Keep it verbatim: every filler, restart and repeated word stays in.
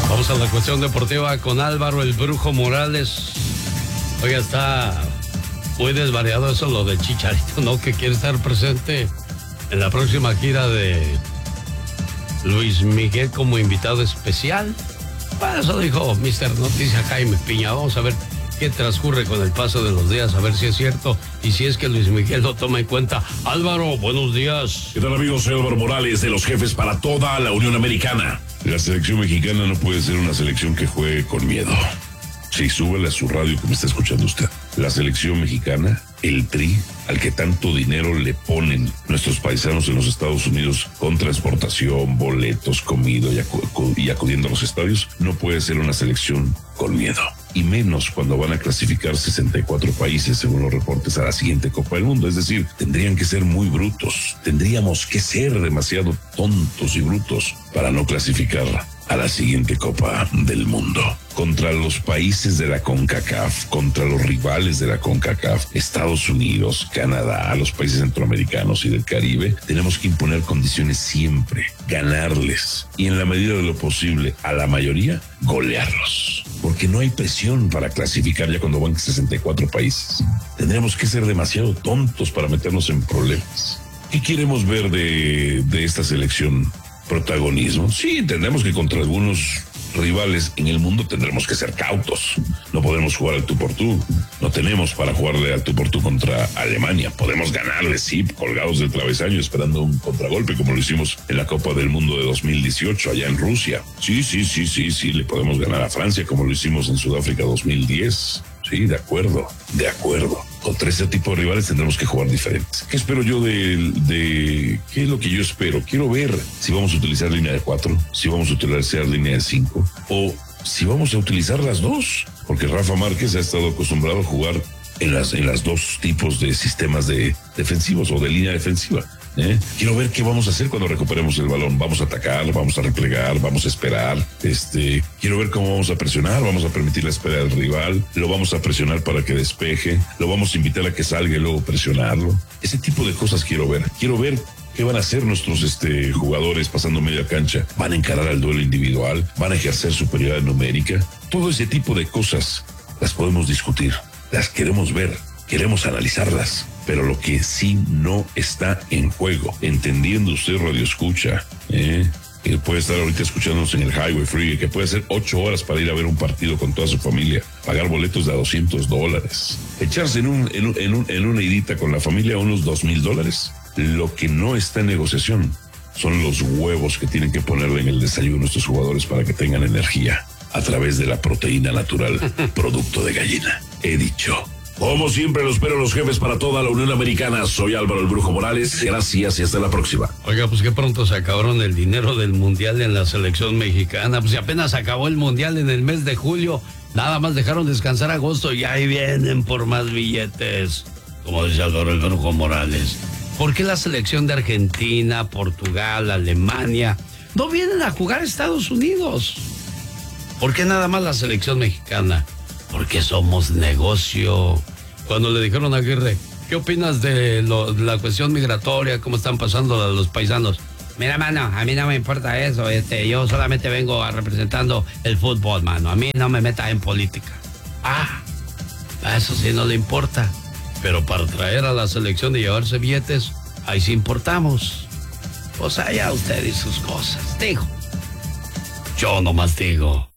Vamos a la cuestión deportiva con Álvaro el Brujo Morales. Oiga, está muy desvariado eso lo de Chicharito, ¿no? Que quiere estar presente en la próxima gira de Luis Miguel como invitado especial. Bueno, eso dijo mister Noticia Jaime Piña. Vamos a ver qué transcurre con el paso de los días, a ver si es cierto y si es que Luis Miguel lo toma en cuenta. Álvaro, buenos días. ¿Qué tal, amigos? Soy Álvaro Morales, de los jefes para toda la Unión Americana. La selección mexicana no puede ser una selección que juegue con miedo. Sí, súbele a su radio que me está escuchando usted. La selección mexicana, el Tri, al que tanto dinero le ponen nuestros paisanos en los Estados Unidos con transportación, boletos, comida y, acu y acudiendo a los estadios, no puede ser una selección con miedo. Y menos cuando van a clasificar sesenta y cuatro países, según los reportes, a la siguiente Copa del Mundo. Es decir, tendrían que ser muy brutos. Tendríamos que ser demasiado tontos y brutos para no clasificar a la siguiente Copa del Mundo. Contra los países de la CONCACAF, contra los rivales de la CONCACAF, Estados Unidos, Canadá, los países centroamericanos y del Caribe, tenemos que imponer condiciones siempre, ganarles y en la medida de lo posible a la mayoría, golearlos. Porque no hay presión para clasificar ya cuando van sesenta y cuatro países. Tendremos que ser demasiado tontos para meternos en problemas. ¿Qué queremos ver de, de esta selección? Protagonismo. Sí, entendemos que contra algunos rivales en el mundo tendremos que ser cautos. No podemos jugar al tú por tú. No tenemos para jugarle al tú por tú contra Alemania. Podemos ganarle, sí, colgados del travesaño, esperando un contragolpe, como lo hicimos en la Copa del Mundo de dos mil dieciocho, allá en Rusia. Sí, sí, sí, sí, sí, le podemos ganar a Francia, como lo hicimos en Sudáfrica dos mil diez. Sí, de acuerdo, de acuerdo. Contra ese tipo de rivales tendremos que jugar diferentes. ¿Qué espero yo de, de... ¿Qué es lo que yo espero? Quiero ver si vamos a utilizar línea de cuatro, si vamos a utilizar línea de cinco, o si vamos a utilizar las dos. Porque Rafa Márquez ha estado acostumbrado a jugar en las, en las dos tipos de sistemas de defensivos o de línea defensiva. ¿Eh? Quiero ver qué vamos a hacer cuando recuperemos el balón. Vamos a atacar, vamos a replegar, vamos a esperar. Este, quiero ver cómo vamos a presionar. Vamos a permitir la espera del rival. Lo vamos a presionar para que despeje. Lo vamos a invitar a que salga y luego presionarlo. Ese tipo de cosas quiero ver. Quiero ver qué van a hacer nuestros este, jugadores pasando media cancha. ¿Van a encarar al duelo individual? ¿Van a ejercer superioridad numérica? Todo ese tipo de cosas las podemos discutir. Las queremos ver. Queremos analizarlas. Pero lo que sí no está en juego, entendiendo usted, radio escucha, ¿eh? que puede estar ahorita escuchándonos en el Highway Free, que puede hacer ocho horas para ir a ver un partido con toda su familia, pagar boletos de a doscientos dólares, echarse en, un, en, un, en, un, en una idita con la familia unos dos mil dólares. Lo que no está en negociación son los huevos que tienen que ponerle en el desayuno a nuestros jugadores para que tengan energía a través de la proteína natural, producto de gallina. He dicho. Como siempre, los espero los jefes para toda la Unión Americana. Soy Álvaro el Brujo Morales. Gracias y hasta la próxima. Oiga, pues que pronto se acabaron el dinero del Mundial en la selección mexicana. Pues si apenas acabó el Mundial en el mes de julio, nada más dejaron descansar agosto y ahí vienen por más billetes. Como dice Álvaro el Brujo Morales. ¿Por qué la selección de Argentina, Portugal, Alemania no vienen a jugar a Estados Unidos? ¿Por qué nada más la selección mexicana? Porque somos negocio. Cuando le dijeron a Aguirre, ¿qué opinas de, lo, de la cuestión migratoria? ¿Cómo están pasando a los paisanos? Mira, mano, a mí no me importa eso. Este, yo solamente vengo a representando el fútbol, mano. A mí no me metas en política. Ah, a eso sí no le importa. Pero para traer a la selección y llevarse billetes, ahí sí importamos. Pues allá usted y sus cosas. Digo. Yo nomás digo.